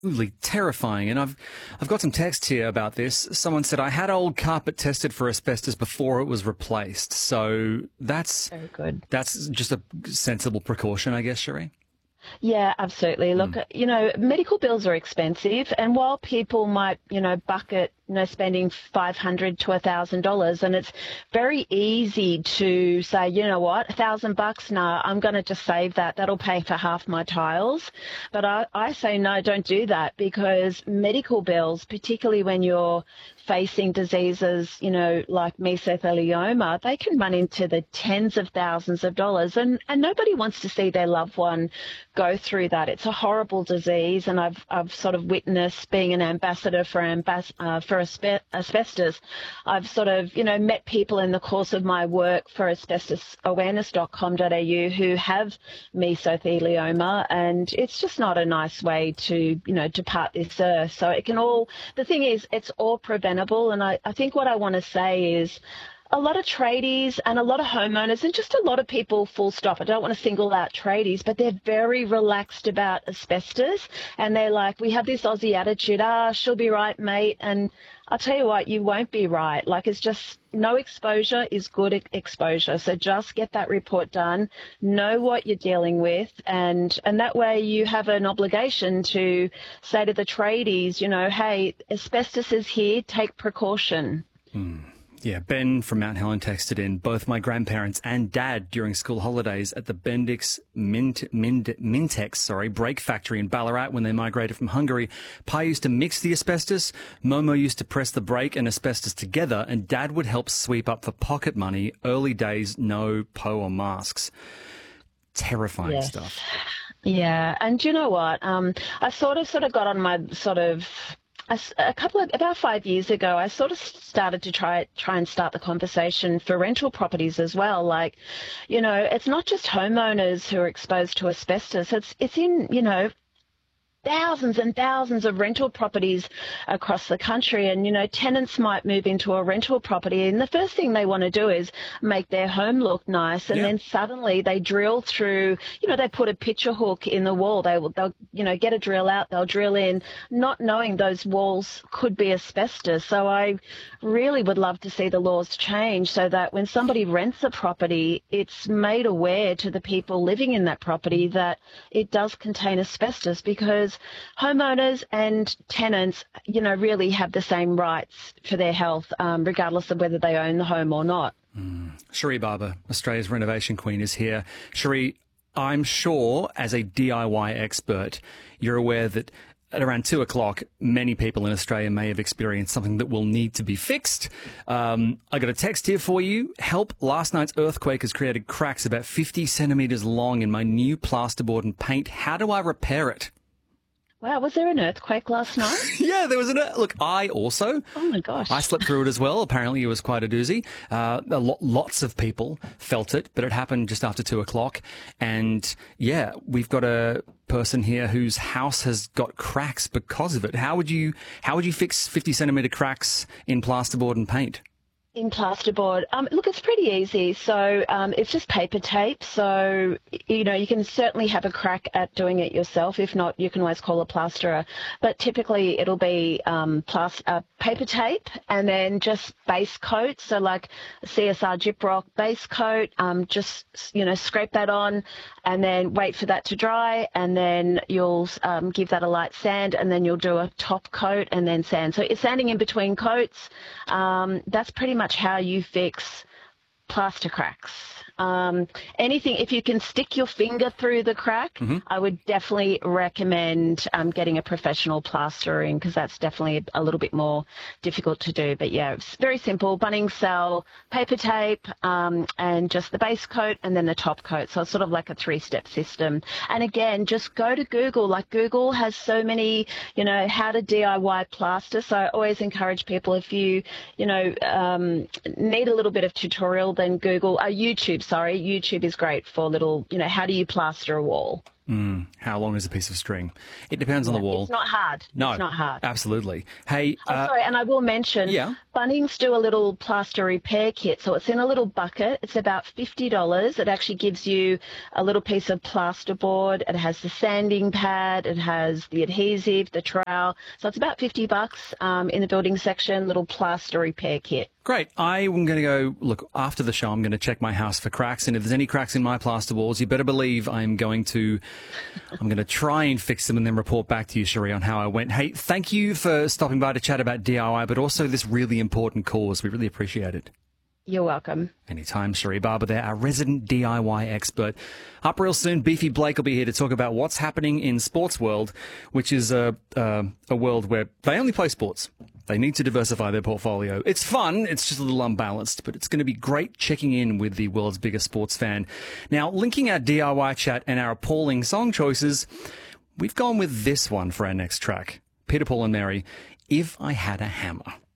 Absolutely terrifying. And I've got some text here about this. Someone said I had old carpet tested for asbestos before it was replaced. So Very good. that's just a sensible precaution, I guess, Cherie. Yeah, absolutely. Look, medical bills are expensive, and while people might, bucket, spending $500 to $1,000, and it's very easy to say, you know what, $1,000, nah, I'm going to just save that. That'll pay for half my tiles. But I say no, don't do that, because medical bills, particularly when you're facing diseases, like mesothelioma, they can run into the tens of thousands of dollars, and nobody wants to see their loved one go through that. It's a horrible disease, and I've sort of witnessed being an ambassador for asbestos. I've sort of, met people in the course of my work for asbestosawareness.com.au who have mesothelioma, and it's just not a nice way to, depart this earth. So the thing is, it's all preventable. And I think what I want to say is, a lot of tradies and a lot of homeowners and just a lot of people, full stop. I don't want to single out tradies, but they're very relaxed about asbestos. And they're like, we have this Aussie attitude, she'll be right, mate. And I'll tell you what, you won't be right. Like, it's just no exposure is good exposure. So just get that report done, know what you're dealing with. And that way you have an obligation to say to the tradies, hey, asbestos is here, take precaution. Yeah, Ben from Mount Helen texted in, both my grandparents and dad during school holidays at the Bendix Mintex brake factory in Ballarat when they migrated from Hungary. Pa used to mix the asbestos, Momo used to press the brake and asbestos together, and Dad would help sweep up for pocket money. Early days, no PO or masks. Terrifying stuff. Yeah, and you know what? I sort of got on my about 5 years ago, I sort of started to try and start the conversation for rental properties as well. Like, it's not just homeowners who are exposed to asbestos. It's in, thousands and thousands of rental properties across the country, and tenants might move into a rental property, and the first thing they want to do is make their home look nice, and then suddenly they drill through, they put a picture hook in the wall, they'll get a drill out, they'll drill in, not knowing those walls could be asbestos. So I really would love to see the laws change so that when somebody rents a property, it's made aware to the people living in that property that it does contain asbestos, because homeowners and tenants, really have the same rights for their health, regardless of whether they own the home or not. Cherie Barber, Australia's renovation queen, is here. Cherie, I'm sure as a DIY expert, you're aware that at around 2 o'clock, many people in Australia may have experienced something that will need to be fixed. I got a text here for you. Help, last night's earthquake has created cracks about 50 centimetres long in my new plasterboard and paint. How do I repair it? Wow, was there an earthquake last night? Yeah, there was look, I also. Oh my gosh. I slept through it as well. Apparently it was quite a doozy. Lots of people felt it, but it happened just after 2 o'clock. And yeah, we've got a person here whose house has got cracks because of it. How would you fix 50 centimetre cracks in plasterboard and paint? In plasterboard, look, it's pretty easy. So it's just paper tape. So, you can certainly have a crack at doing it yourself. If not, you can always call a plasterer. But typically it'll be paper tape and then just base coat. So like CSR Gyprock base coat, just, scrape that on and then wait for that to dry. And then you'll give that a light sand, and then you'll do a top coat and then sand. So you're sanding in between coats. That's pretty much how you fix plaster cracks. Anything, if you can stick your finger through the crack, I would definitely recommend getting a professional plasterer in, because that's definitely a little bit more difficult to do. But yeah, it's very simple. Bunnings sell paper tape and just the base coat and then the top coat. So it's sort of like a 3-step system. And again, just go to Google. Like, Google has so many, how to DIY plaster. So I always encourage people, if you, need a little bit of tutorial, then Google, YouTube is great for little, how do you plaster a wall? How long is a piece of string? It depends on the wall. It's not hard. No, It's not hard. Absolutely. Hey, Sorry, and I will mention, Yeah. Bunnings do a little plaster repair kit. So it's in a little bucket. It's about $50. It actually gives you a little piece of plasterboard. It has the sanding pad. It has the adhesive, the trowel. So it's about $50 in the building section, little plaster repair kit. great. I'm going to go, look, after the show, I'm going to check my house for cracks. And if there's any cracks in my plaster walls, you better believe I'm going to try and fix them and then report back to you, Cherie, on how I went. Hey, thank you for stopping by to chat about DIY, but also this really important cause. We really appreciate it. You're welcome. Anytime, Cherie Barber there, our resident DIY expert. Up real soon, Beefy Blake will be here to talk about what's happening in sports world, which is a world where they only play sports. They need to diversify their portfolio. It's fun, it's just a little unbalanced, but it's going to be great checking in with the world's biggest sports fan. Now, linking our DIY chat and our appalling song choices, we've gone with this one for our next track. Peter, Paul and Mary, If I Had a Hammer.